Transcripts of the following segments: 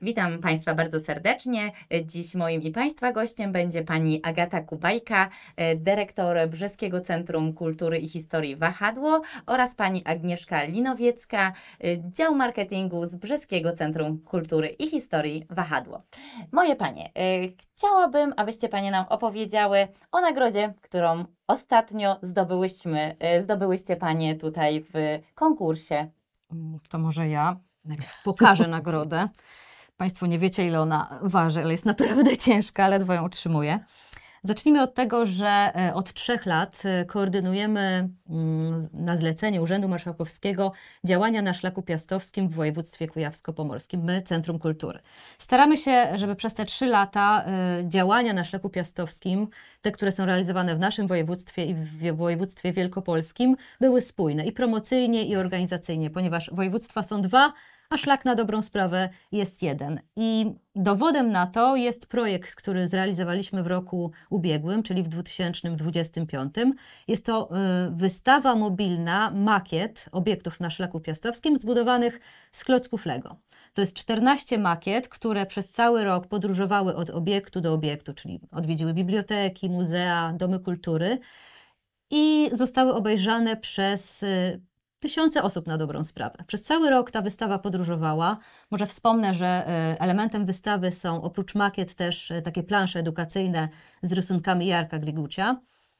Witam Państwa bardzo serdecznie. Dziś moim i Państwa gościem będzie Pani Agata Kubajka, dyrektor Brzeskiego Centrum Kultury i Historii Wahadło oraz Pani Agnieszka Linowiecka, dział marketingu z Brzeskiego Centrum Kultury i Historii Wahadło. Moje Panie, chciałabym, abyście Panie nam opowiedziały o nagrodzie, którą ostatnio zdobyłyście Panie tutaj w konkursie. To może ja pokażę nagrodę. Państwo nie wiecie, ile ona waży, ale jest naprawdę ciężka, ledwo ją utrzymuję. Zacznijmy od tego, że od 3 lat koordynujemy na zlecenie Urzędu Marszałkowskiego działania na Szlaku Piastowskim w województwie kujawsko-pomorskim, my Centrum Kultury. Staramy się, żeby przez te 3 lata działania na Szlaku Piastowskim, te, które są realizowane w naszym województwie i w województwie wielkopolskim, były spójne i promocyjnie, i organizacyjnie, ponieważ województwa są 2, a szlak na dobrą sprawę jest 1. I dowodem na to jest projekt, który zrealizowaliśmy w roku ubiegłym, czyli w 2025. Jest to wystawa mobilna, makiet obiektów na Szlaku Piastowskim zbudowanych z klocków Lego. To jest 14 makiet, które przez cały rok podróżowały od obiektu do obiektu, czyli odwiedziły biblioteki, muzea, domy kultury i zostały obejrzane przez tysiące osób na dobrą sprawę. Przez cały rok ta wystawa podróżowała. Może wspomnę, że elementem wystawy są oprócz makiet też takie plansze edukacyjne z rysunkami Jarka Grigucia.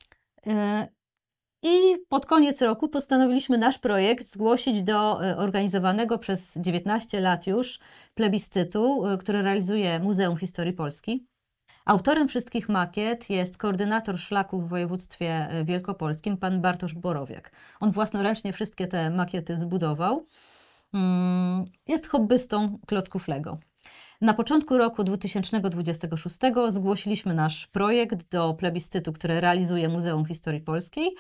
I pod koniec roku postanowiliśmy nasz projekt zgłosić do organizowanego przez 19 lat już plebiscytu, który realizuje Muzeum Historii Polski. Autorem wszystkich makiet jest koordynator szlaków w województwie wielkopolskim, pan Bartosz Borowiak. On własnoręcznie wszystkie te makiety zbudował. Jest hobbystą klocków Lego. Na początku roku 2026 zgłosiliśmy nasz projekt do plebiscytu, który realizuje Muzeum Historii Polskiej.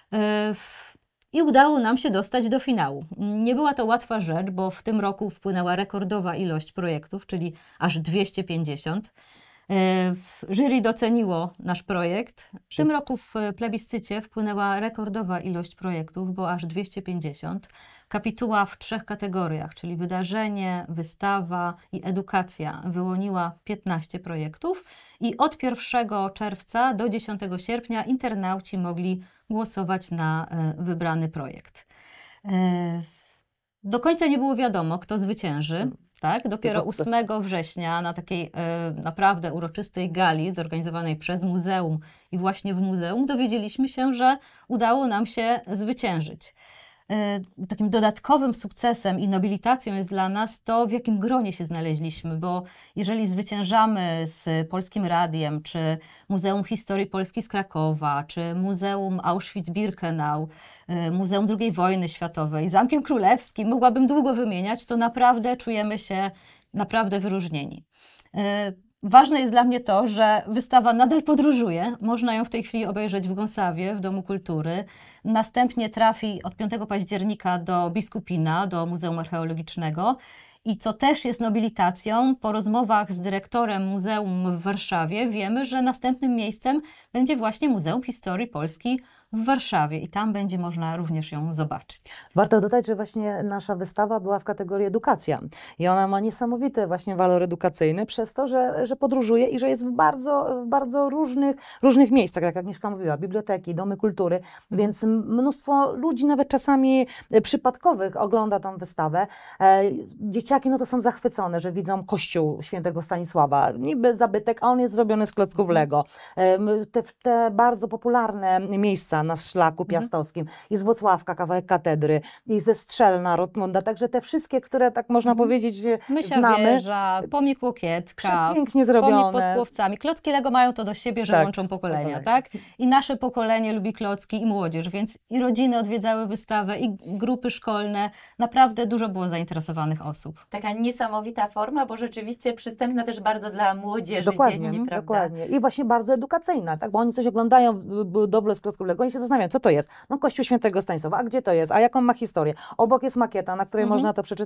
I udało nam się dostać do finału. Nie była to łatwa rzecz, bo w tym roku wpłynęła rekordowa ilość projektów, czyli aż 250. Jury doceniło nasz projekt. W tym roku w plebiscycie wpłynęła rekordowa ilość projektów, bo aż 250. Kapituła w 3 kategoriach, czyli wydarzenie, wystawa i edukacja, wyłoniła 15 projektów i od 1 czerwca do 10 sierpnia internauci mogli głosować na wybrany projekt. Do końca nie było wiadomo, kto zwycięży. Tak? Dopiero 8 września na takiej naprawdę uroczystej gali zorganizowanej przez muzeum i właśnie w muzeum dowiedzieliśmy się, że udało nam się zwyciężyć. Takim dodatkowym sukcesem i nobilitacją jest dla nas to, w jakim gronie się znaleźliśmy, bo jeżeli zwyciężamy z Polskim Radiem, czy Muzeum Historii Polski z Krakowa, czy Muzeum Auschwitz-Birkenau, Muzeum II Wojny Światowej, Zamkiem Królewskim, mogłabym długo wymieniać, to naprawdę czujemy się naprawdę wyróżnieni. Ważne jest dla mnie to, że wystawa nadal podróżuje. Można ją w tej chwili obejrzeć w Gąsawie, w Domu Kultury. Następnie trafi od 5 października do Biskupina, do Muzeum Archeologicznego. I co też jest nobilitacją, po rozmowach z dyrektorem muzeum w Warszawie wiemy, że następnym miejscem będzie właśnie Muzeum Historii Polski w Warszawie i tam będzie można również ją zobaczyć. Warto dodać, że właśnie nasza wystawa była w kategorii edukacja i ona ma niesamowity właśnie walor edukacyjny przez to, że podróżuje i że jest w bardzo różnych miejscach, jak Agnieszka mówiła, biblioteki, domy kultury, więc mnóstwo ludzi nawet czasami przypadkowych ogląda tą wystawę. Dzieciaki no to są zachwycone, że widzą kościół świętego Stanisława, niby zabytek, a on jest zrobiony z klocków Lego. Te bardzo popularne miejsca na Szlaku Piastowskim i z Włocławka, kawałek katedry, i ze Strzelna, Rotmunda, także te wszystkie, które tak można powiedzieć znamy. Wieża, pomnik Łokietka, pięknie zrobione. Pomnik pod Płowcami. Klocki Lego mają to do siebie, że łączą pokolenia, tak? I nasze pokolenie lubi klocki i młodzież, więc i rodziny odwiedzały wystawę, i grupy szkolne. Naprawdę dużo było zainteresowanych osób. Taka niesamowita forma, bo rzeczywiście przystępna też bardzo dla młodzieży, dzieci, prawda? Dokładnie. I właśnie bardzo edukacyjna, tak? Bo oni coś oglądają, budowlę z klocków Lego i się zastanawiają, co to jest. No kościół świętego Stanisława, a gdzie to jest? A jaką ma historię? Obok jest makieta, na której można to przeczytać.